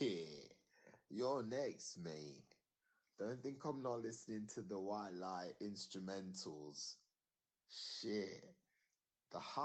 You're next, mate. Don't think I'm not listening to the White Light instrumentals. Shit. The